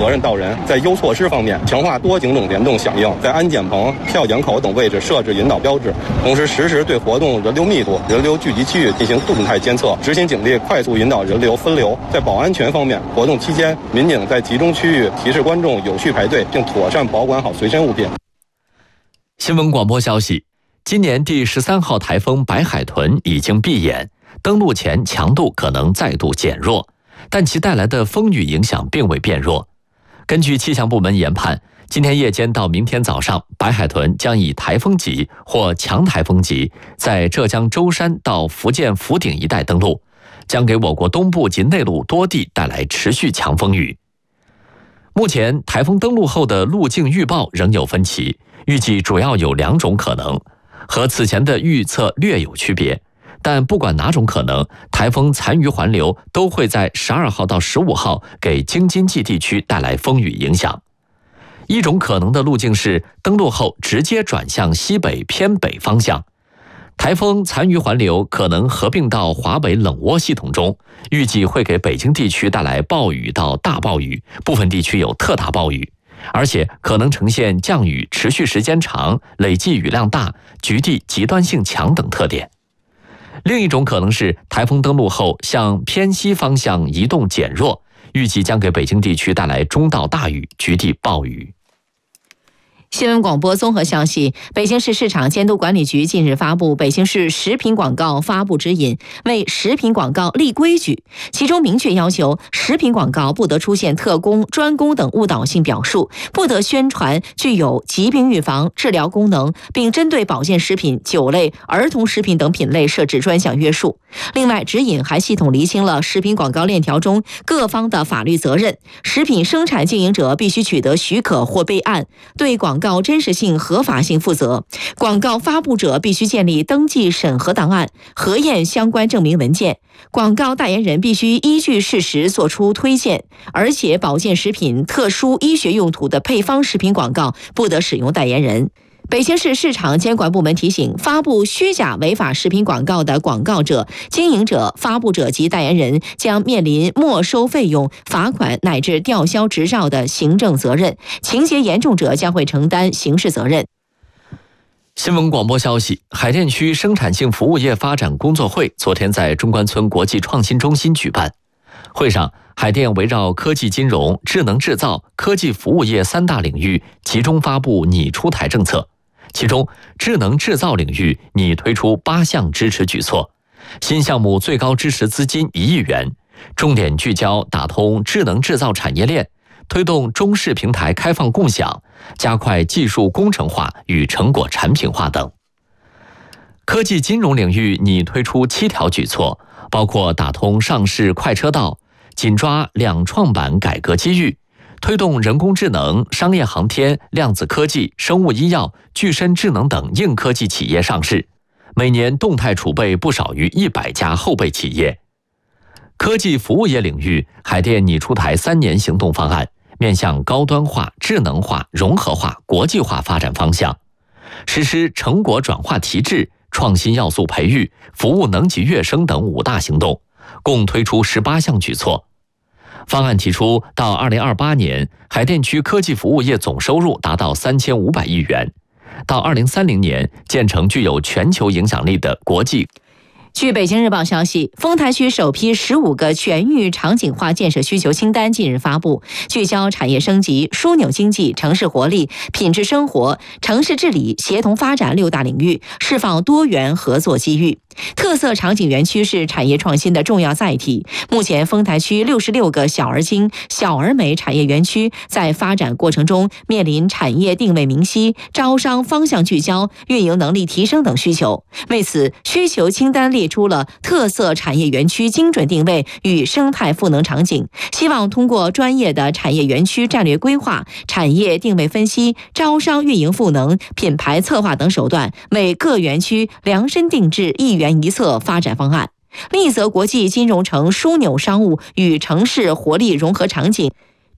责任到人，在优措施方面强化多警种联动响应，在安检棚、票检口等位置设置引导标志，同时实时对活动人流密度、人流聚集区域进行动态监测，执行警力快速引导人流分流。在保安全方面，活动期间民警在集中区域提示观众有序排队，并妥善保管好随身物品。 新闻广播消息，今年第13号台风白海豚已经闭眼，登陆前强度可能再度减弱，但其带来的风雨影响并未变弱。根据气象部门研判，今天夜间到明天早上，白海豚将以台风级或强台风级在浙江舟山到福建福鼎一带登陆，将给我国东部及内陆多地带来持续强风雨。目前台风登陆后的路径预报仍有分歧，预计主要有2种可能，和此前的预测略有区别，但不管哪种可能，台风残余环流都会在12号到15号给京津冀地区带来风雨影响。一种可能的路径是登陆后直接转向西北偏北方向，台风残余环流可能合并到华北冷涡系统中，预计会给北京地区带来暴雨到大暴雨，部分地区有特大暴雨，而且可能呈现降雨持续时间长、累计雨量大、局地极端性强等特点。另一种可能是台风登陆后向偏西方向移动减弱，预计将给北京地区带来中到大雨、局地暴雨。 新闻广播综合消息，北京市市场监督管理局近日发布《北京市食品广告发布指引》，为食品广告立规矩，其中明确要求，食品广告不得出现特供、专供等误导性表述，不得宣传具有疾病预防、治疗功能，并针对保健食品、酒类、儿童食品等品类设置专项约束。另外，指引还系统厘清了食品广告链条中各方的法律责任，食品生产经营者必须取得许可或备案，对广告真实性、合法性负责。广告发布者必须建立登记审核档案，核验相关证明文件。广告代言人必须依据事实作出推荐，而且保健食品、特殊医学用途的配方食品广告不得使用代言人。北京市市场监管部门提醒，发布虚假违法食品广告的广告者、经营者、发布者及代言人将面临没收费用、罚款乃至吊销执照的行政责任，情节严重者将会承担刑事责任。 新闻广播消息，海淀区生产性服务业发展工作会昨天在中关村国际创新中心举办。会上，海淀围绕科技金融、智能制造、科技服务业3大领域集中发布拟出台政策。其中，智能制造领域拟推出8项支持举措，新项目最高支持资金1亿元，重点聚焦打通智能制造产业链，推动中式平台开放共享，加快技术工程化与成果产品化等。科技金融领域拟推出7条举措，包括打通上市快车道，紧抓两创板改革机遇，推动人工智能、商业航天、量子科技、生物医药、具身智能等硬科技企业上市，每年动态储备不少于100家后备企业。科技服务业领域，海淀拟出台3年行动方案，面向高端化、智能化、融合化、国际化发展方向，实施成果转化提质、创新要素培育、服务能级跃升等5大行动，共推出18项举措。方案提出，到2028年，海淀区科技服务业总收入达到3500亿元，到2030年建成具有全球影响力的国际。 据北京日报消息，丰台区首批15个全域场景化建设需求清单近日发布，聚焦产业升级、枢纽经济、城市活力、品质生活、城市治理、协同发展6大领域，释放多元合作机遇。特色场景园区是产业创新的重要载体。目前，丰台区66个小而精、小而美产业园区在发展过程中面临产业定位明晰、招商方向聚焦、运营能力提升等需求。为此，需求清单列出了特色产业园区精准定位与生态赋能场景，希望通过专业的产业园区战略规划、产业定位分析、招商运营赋能、品牌策划等手段，为各园区量身定制一园一策发展方案。另一则国际金融城枢纽商务与城市活力融合场景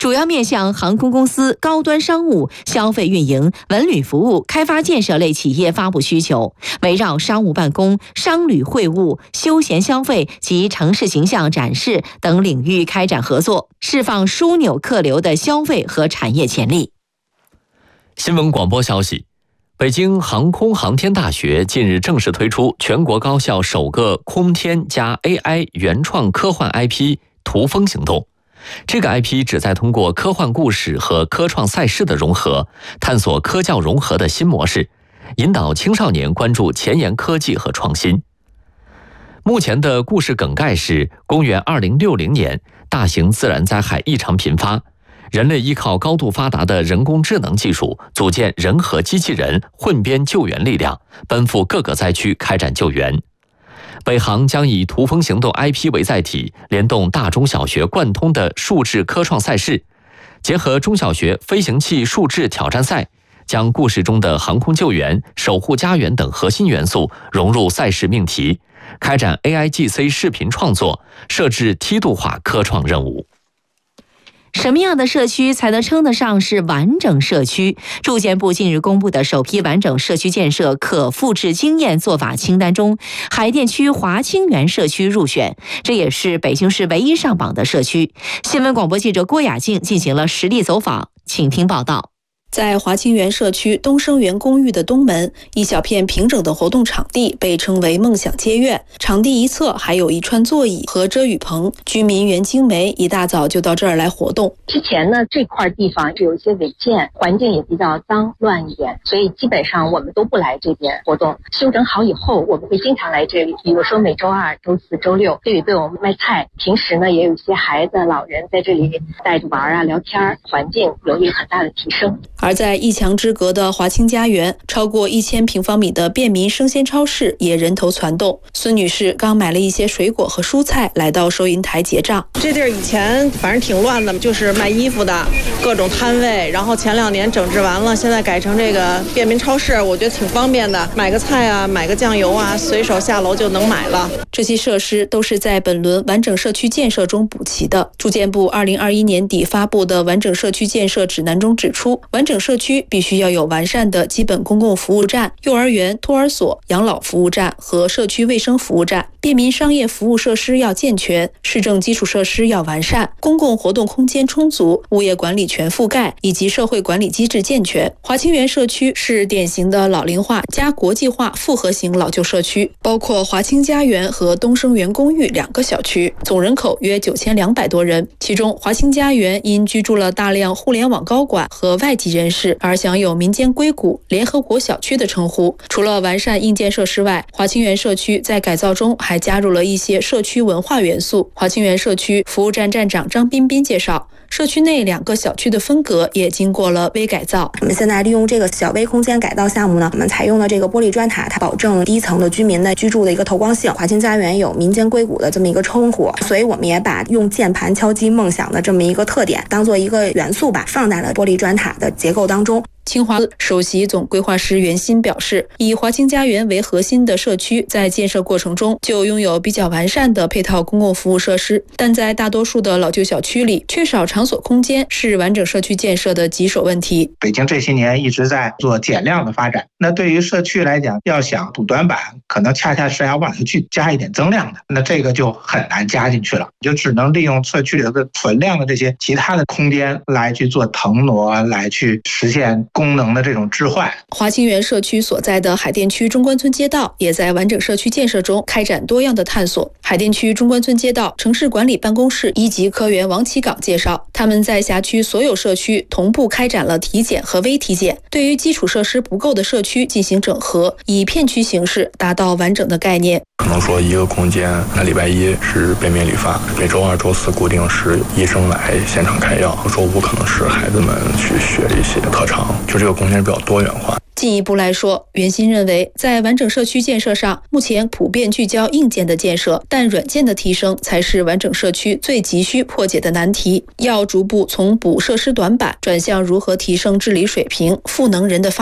主要面向航空公司、高端商务、消费运营、文旅服务、开发建设类企业发布需求，围绕商务办公、商旅会晤、休闲消费及城市形象展示等领域开展合作，释放枢纽客流的消费和产业潜力。 新闻广播消息，北京航空航天大学近日正式推出全国高校首个空天加 AI 原创科幻 IP 图风行动。这个 IP 旨在通过科幻故事和科创赛事的融合，探索科教融合的新模式，引导青少年关注前沿科技和创新。目前的故事梗概是：公元2060年，大型自然灾害异常频发，人类依靠高度发达的人工智能技术，组建人和机器人混编救援力量，奔赴各个灾区开展救援。北航将以图风行动 IP 为载体，联动大中小学贯通的数智科创赛事，结合中小学飞行器数智挑战赛，将故事中的航空救援、守护家园等核心元素融入赛事命题，开展 AIGC 视频创作，设置梯度化科创任务。 什么样的社区才能称得上是完整社区？住建部近日公布的首批完整社区建设可复制经验做法清单中，海淀区华清园社区入选，这也是北京市唯一上榜的社区。新闻广播记者郭雅静进行了实地走访，请听报道。 在华清园社区东生园公寓的东门，一小片平整的活动场地被称为梦想街院。场地一侧还有一串座椅和遮雨棚，居民袁金梅一大早就到这儿来活动。 之前呢，这块地方是有一些违建，环境也比较脏乱一点，所以基本上我们都不来这边活动。修整好以后，我们会经常来这里，比如说每周二、周四、周六，这里对我们卖菜。平时呢，也有一些孩子、老人在这里带着玩啊、聊天，环境有一个很大的提升。 而在一墙之隔的华清家园，超过1000平方米的便民生鲜超市也人头攒动。孙女士刚买了一些水果和蔬菜，来到收银台结账。 这地儿以前反正挺乱的，就是卖衣服的各种摊位，然后前2年整治完了，现在改成这个便民超市，我觉得挺方便的，买个菜啊，买个酱油啊，随手下楼就能买了。 这些设施都是在本轮完整社区建设中补齐的。住建部2021年底发布的完整社区建设指南中指出，完整社区必须要有完善的基本公共服务站、幼儿园、托儿所、养老服务站和社区卫生服务站，便民商业服务设施要健全，市政基础设施要完善，公共活动空间充足，物业管理全覆盖，以及社会管理机制健全。华清园社区是典型的老龄化加国际化复合型老旧社区，包括华清家园和东生园公寓2个小区，总人口约9200多人。其中华清家园因居住了大量互联网高管和外籍人士而享有民间硅谷、联合国小区的称呼。除了完善硬件设施外，华清园社区在改造中还加入了一些社区文化元素。华清园社区服务站站长张彬彬介绍，社区内2个小区的分隔也经过了微改造。 我们现在利用这个小微空间改造项目呢，我们采用了这个玻璃砖塔，它保证低层的居民的居住的一个透光性。华清家园有民间硅谷的这么一个称呼，所以我们也把用键盘敲击梦想的这么一个特点当做一个元素吧，放在了玻璃砖塔的结构当中。 清华首席总规划师袁鑫表示，以华清家园为核心的社区在建设过程中就拥有比较完善的配套公共服务设施，但在大多数的老旧小区里缺少场所空间，是完整社区建设的棘手问题。 北京这些年一直在做减量的发展，那对于社区来讲，要想补短板，可能恰恰是要往上去加一点增量的，那这个就很难加进去了，就只能利用社区里的存量的这些其他的空间来去做腾挪，来去实现功能的这种置换。 华清园社区所在的海淀区中关村街道也在完整社区建设中开展多样的探索。海淀区中关村街道城市管理办公室1级科员王启岗介绍，他们在辖区所有社区同步开展了体检和微体检，对于基础设施不够的社区进行整合，以片区形式达到完整的概念。 可能说一个空间，那礼拜1是便民理发，每周2、周4固定是医生来现场开药，周5可能是孩子们去学一些特长，就这个空间比较多元化。 进一步来说，袁鑫认为，在完整社区建设上，目前普遍聚焦硬件的建设，但软件的提升才是完整社区最急需破解的难题。要逐步从补设施短板转向如何提升治理水平、赋能人的发展。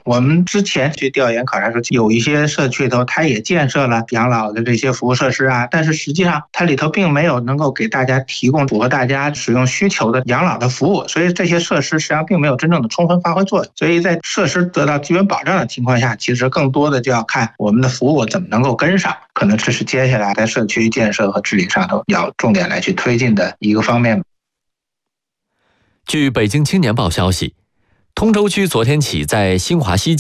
我们之前去调研考察说，有一些社区里头，它也建设了养老的这些服务设施啊，但是实际上它里头并没有能够给大家提供符合大家使用需求的养老的服务，所以这些设施实际上并没有真正的充分发挥作用。所以在设施得到基本保障的情况下，其实更多的就要看我们的服务怎么能够跟上，可能这是接下来在社区建设和治理上头要重点来去推进的一个方面。 据北京青年报消息，通州区昨天起在新华西街